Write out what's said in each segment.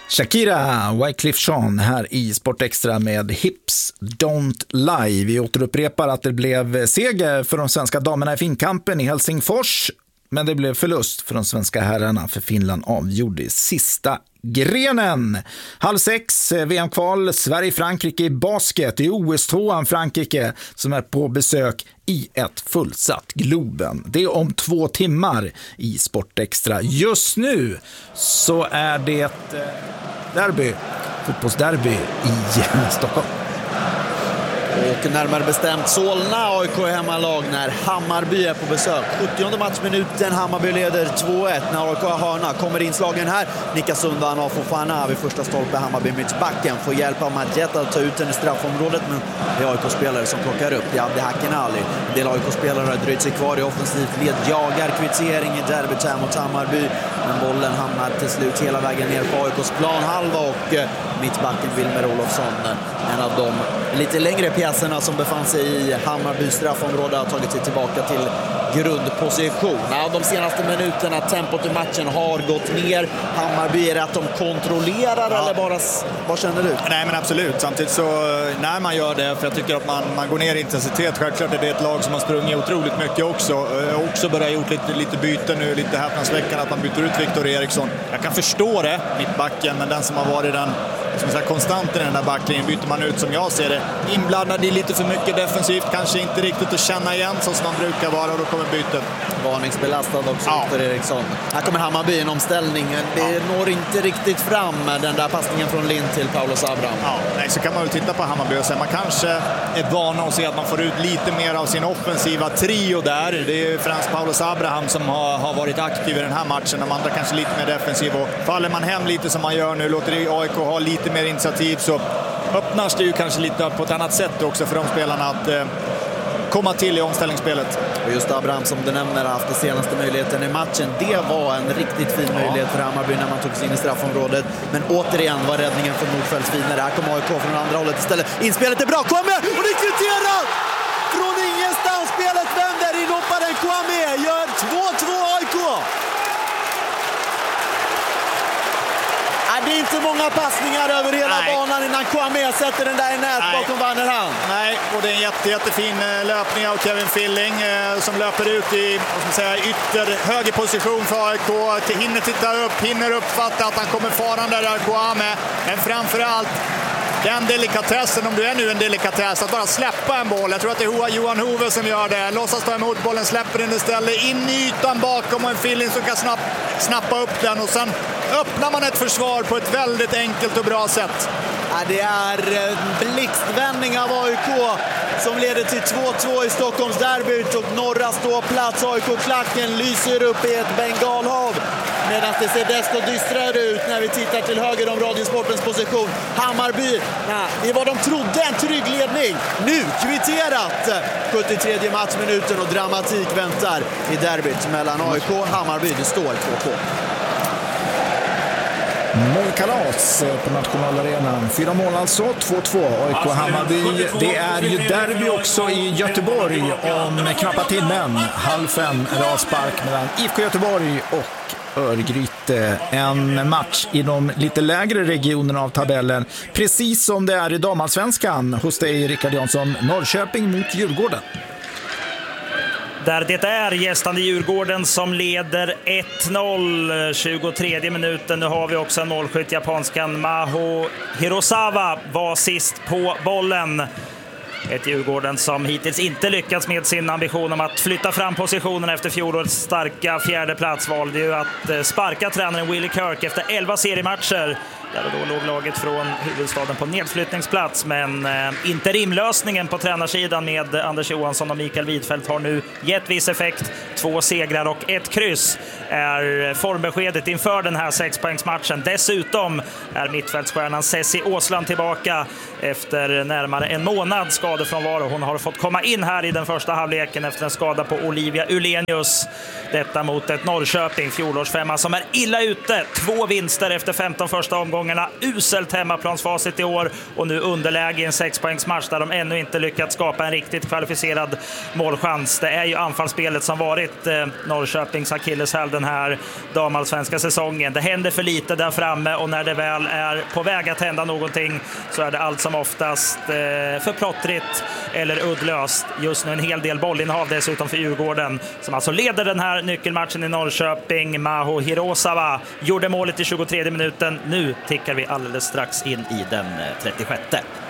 Shakira, Wyclef Jean här i Sport Extra med Hips Don't Lie. Vi återupprepar att det blev seger för de svenska damerna i finkampen i Helsingfors, men det blev förlust för de svenska herrarna, för Finland avgjorde i sista grenen. 5:30 VM-kval Sverige-Frankrike i basket i OS-2an Frankrike som är på besök i ett fullsatt Globen. Det är om 2 timmar i Sport Extra. Just nu så är det fotbollsderby i Stockholm. Och närmare bestämt Solna, AIK hemmalag när Hammarby är på besök. 70:e matchminuten, Hammarby leder 2-1 när AIK har hörna. Kommer inslagen här, nickas undan av Fofana vid första stolpe. Hammarby mittbacken får hjälp av Madjetta att ta ut den i straffområdet, men det är AIK-spelare som plockar upp. Det är Abdi Hakenali. En del AIK-spelare har dröjt sig kvar i offensivt led, jagar kvittering i derbyt här mot Hammarby. Men bollen hamnar till slut hela vägen ner på AIKs planhalva och mittbacken Wilmer Olofsson, en av de lite längre pjäserna som befann sig i Hammarbys straffområde, har tagit sig tillbaka till grundposition. De senaste minuterna, tempot i matchen har gått ner. Hammarby, är det att de kontrollerar eller bara, vad känner du? Nej, men absolut. Samtidigt så när man gör det, för jag tycker att man går ner i intensitet. Självklart är det ett lag som har sprungit otroligt mycket också börjat gjort lite byte nu, lite häpnadsväckande att man byter ut Viktor Eriksson. Jag kan förstå det, mittbacken, men den som har varit den som sagt konstanten i den där backlinjen byter man ut, som jag ser det, inblandad i lite för mycket defensivt, kanske inte riktigt att känna igen så som man brukar vara, och då kommer bytet. Varningsbelastad också för Eriksson. Här kommer Hammarby i en omställning. Det når inte riktigt fram den där passningen från Lind till Paulus Abraham. Nej, så kan man väl titta på Hammarby och säga man kanske är van att se att man får ut lite mer av sin offensiva trio där. Det är främst Paulus Abraham som har varit aktiv i den här matchen. De andra kanske lite mer defensiv, och faller man hem lite som man gör nu, låter AIK ha lite mer initiativ, så öppnas det ju kanske lite på ett annat sätt också för de spelarna att komma till i omställningsspelet. Och just Abraham som du nämner har haft den senaste möjligheten i matchen. Det var en riktigt fin möjlighet för Hammarby när man tog sig in i straffområdet. Men återigen var räddningen för Nordfeldt finare. Här kommer AIK från andra hållet istället. Inspelet är bra, Kwame! Och det är kvitterat! Från ingenstans, spelet vänder, inhopparen Kwame gör 2-2 AIK! Det är inte många passningar över hela banan innan Kwame sätter den där i nät bakom Vannerhan. Nej, och det är en jättefin löpning av Kevin Filling som löper ut i ytter högerposition för AIK. Hinner titta upp, hinner uppfatta att han kommer farande där Kwame. Men framförallt den delikatessen, om du är nu en delikatess, att bara släppa en boll. Jag tror att det är Johan Hove som gör det. Låtsas ta emot bollen, släpper den istället in i ytan bakom, och en Filling som kan snappa upp den, och sen öppnar man ett försvar på ett väldigt enkelt och bra sätt. Det är blixtvändning av AIK som leder till 2-2 i Stockholms derbyt, och norra ståplats AIK-klacken lyser upp i ett bengalhav, medan det ser desto dystrare ut när vi tittar till höger om Radiosportens position. Hammarby, det var de trodde en trygg ledning. Nu kvitterat 73 matchminuten, och dramatik väntar i derbyt mellan AIK och Hammarby. Det står 2-2. Målkalas på Nationalarenan. 4 mål alltså, 2-2 AIK Hammarby. Det är ju derby också i Göteborg om knappa timmen. 4:30 avspark mellan IFK Göteborg och Örgryte. En match i de lite lägre regionerna av tabellen. Precis som det är i damallsvenskan hos dig, Rickard Jansson. Norrköping mot Djurgården. Där det är gästande Djurgården som leder 1-0, 23 minuten. Nu har vi också en målskytt, japanskan Maho Hirosawa var sist på bollen. Ett Djurgården som hittills inte lyckats med sin ambition om att flytta fram positionen efter fjolårets starka fjärde plats. Valde ju att sparka tränaren Willie Kirk efter 11 seriematcher. Där då låg laget från huvudstaden på nedflyttningsplats, men interimlösningen på tränarsidan med Anders Johansson och Mikael Widfeldt har nu gett viss effekt. 2 segrar och 1 kryss är formbeskedet inför den här 6-poängsmatchen. Dessutom är mittfältsstjärnan Ceci Åsland tillbaka efter närmare en månad skadad skadefrånvaro. Hon har fått komma in här i den första halvleken efter en skada på Olivia Ulenius. Detta mot ett Norrköping, fjolårsfemma, som är illa ute. 2 vinster efter 15 första omgångarna. Uselt hemmaplansfacit i år och nu underläge i en 6-poängsmatch där de ännu inte lyckats skapa en riktigt kvalificerad målchans. Det är ju anfallsspelet som varit Norrköpings akilleshäl den här damallsvenska säsongen. Det händer för lite där framme och när det väl är på väg att hända någonting så är det allt som oftast för plottrigt eller uddlöst. Just nu en hel del bollinnehav dessutom för Djurgården som alltså leder den här nyckelmatchen i Norrköping. Maho Hirosawa gjorde målet i 23 minuten. Nu tickar vi alldeles strax in i den 36.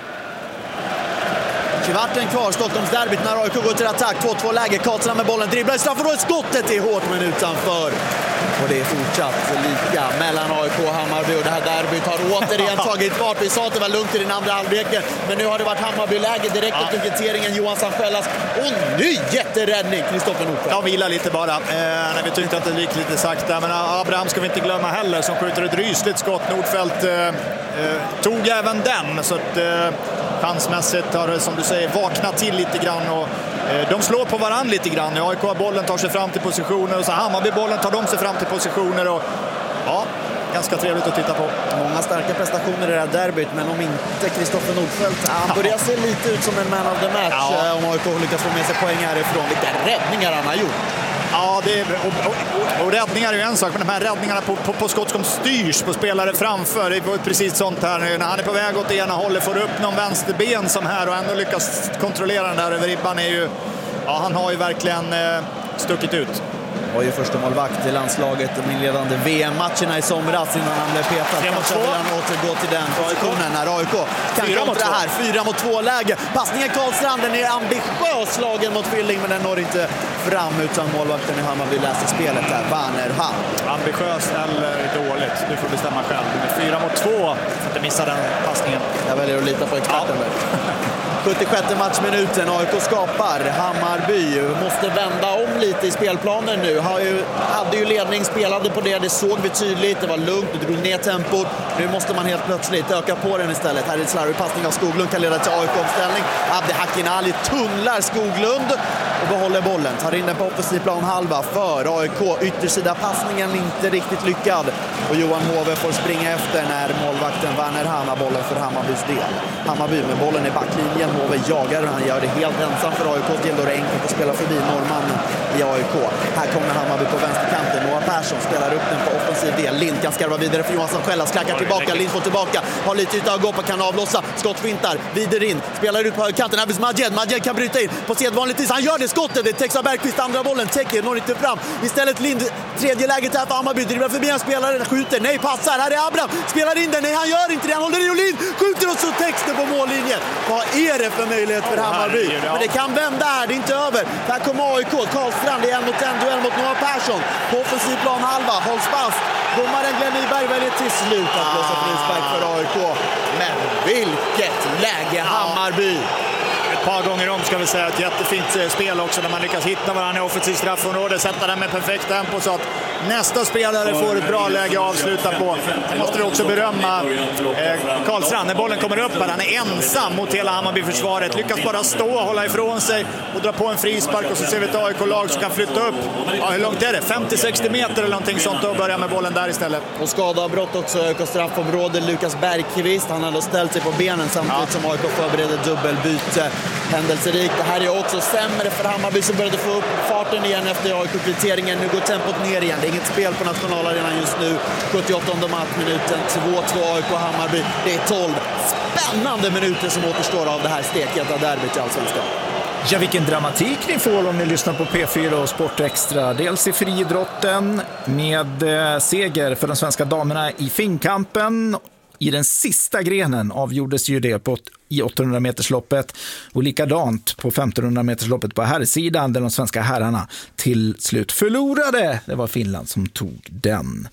Kvarten kvar, Stockholmsderbyt när AIK går till attack. 2-2 läge, Karlsson med bollen, dribblar i straffområdet, skottet är hårt men utanför. Och det är fortsatt lika mellan AIK och Hammarby och det här derbyt har återigen tagit fart. Vi sa att det var lugnt i den andra halvleken, men nu har det varit Hammarby-läge direkt efter kvitteringen. Johan Sanfellas och ny jätteräddning, Kristoffer Nordfeldt. Ja, vila lite bara när vi tyckte att det gick lite sakta, men Abraham ska vi inte glömma heller som skjuter ett rysligt skott. Nordfeldt tog även den, så att chansmässigt har, som du säger, vaknat till lite grann och de slår på varann lite grann. AIK-bollen tar sig fram till positioner och så Hammarby-bollen tar de sig fram till positioner och ja, ganska trevligt att titta på. Många starka prestationer i det här derbyt, men om inte Kristoffer Nordfeldt, han börjar se lite ut som en man of the match om AIK lyckas få med sig poäng härifrån. Vilka räddningar han har gjort. Ja, och räddningar är ju en sak, men de här räddningarna på skott som styrs på spelare framför, det var precis sånt här när han är på väg åt ena hållet, får upp någon vänsterben som här och ändå lyckas kontrollera den där över ribban är ju, ja, han har ju verkligen stuckit ut. Var ju första målvakt i landslaget de inledande VM-matcherna i somras innan han blev petad. Kanske vill han återgå till den positionen när AIK kan kontra här. 4-mot-2-läge. Passningen Karlstrand, den är ambitiös slagen mot Filling, men den når inte fram utan målvakten i Hammarby läser spelet där. Werner Hall. Ambitiös eller dåligt, du får bestämma själv. 4-mot-2 för att inte missa den passningen. Jag väljer att lita på experten. 76 matchminuten, AIK skapar. Hammarby måste vända om lite i spelplanen nu. Hade ju ledning, spelade på det såg vi tydligt. Det var lugnt, det drog ner tempot. Nu måste man helt plötsligt öka på den istället. Här är det slarvig passning av Skoglund, kan leda till AIK-omställning. Abdi Hakinali tunnlar Skoglund och behåller bollen. Tar in den på offensiv plan halva för AIK. Yttersida passningen inte riktigt lyckad. Och Johan Hove får springa efter när målvakten Werner Hahn har bollen för Hammarbys del. Hammarby med bollen i backlinjen. Hove jagar och han gör det helt ensam för AIK. Det är enkelt att spela förbi norrmannen i AIK. Här kommer Hammarby på vänsterkanten. Noah Persson spelar upp den på offensiv del. Lind kan skarva vidare för Johansson själv. Slackar tillbaka. Lind får tillbaka. Har lite yta att gå på. Kan avlossa. Skottfintar. Vidare in. Spelar ut på högerkanten. Här finns Majed. Majed kan bryta in. På sedvanligt vis. Han gör det. Skottet. Det är Texa Bergqvist. Andra bollen. Täcker. Når inte fram. Istället Lind. Tredje läget här för Hammarby. Dribblar förbi en spelare. Skjuter. Nej, passar. Här är Abraham. Spelar in den. Nej, han gör inte det. Han håller i och Lind. Skjuter och så texten på mållinjen. Vad är det för möjlighet för Hammarby? Men det kan vända här. Det är inte över. Här kommer AIK. Karlstrand i 1-1 duell mot Noah Persson. På offensiv plan halva. Hålls fast. Domaren Glenn Nyberg väljer till slut att blåsa frispark för AIK. Men vilket läge Hammarby! Ett par gånger om ska vi säga, ett jättefint spel också när man lyckas hitta varandra i offensiv straffområde, sätta den med perfekt tempo så att nästa spelare får ett bra läge att avsluta på. Sen måste vi också berömma Karlstrand när bollen kommer upp här. Han är ensam mot hela Hammarby-försvaret, lyckas bara stå och hålla ifrån sig och dra på en frispark och så ser vi ett AIK-lag som kan flytta upp. Ja, hur långt är det? 50-60 meter eller någonting sånt och börja med bollen där istället. Och skadeavbrott också AIK straffområde. Lukas Bergqvist, han hade ställt sig på benen samtidigt som AIK förbereder dubbelbyte. Händelserikt. Det här är också sämre för Hammarby som började få upp farten igen efter AIK-kvitteringen. Nu går tempot ner igen. Det är inget spel på nationalarenan just nu. 78:e matchminuten. 2-2 AIK Hammarby. Det är 12 spännande minuter som återstår av det här stekheta derbyt i Allsvenskan. Ja, vilken dramatik ni får om ni lyssnar på P4 och Sport Extra. Dels i friidrotten med seger för de svenska damerna i finkampen. I den sista grenen avgjordes ju det i 800-metersloppet och likadant på 1500-metersloppet på herrsidan där de svenska herrarna till slut förlorade. Det var Finland som tog den.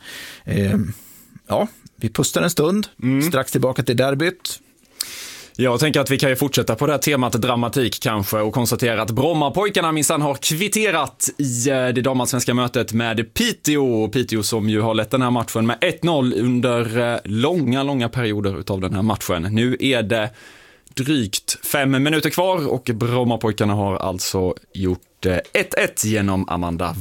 Ja, vi pustar en stund. Strax tillbaka till derbyt. Jag tänker att vi kan ju fortsätta på det här temat dramatik kanske och konstatera att Brommapojkarna minsann har kvitterat i det damallsvenska mötet med Piteå. Piteå som ju har lett den här matchen med 1-0 under långa perioder utav den här matchen. Nu är det drygt 5 minuter kvar och Brommapojkarna har alltså gjort 1-1 genom Amanda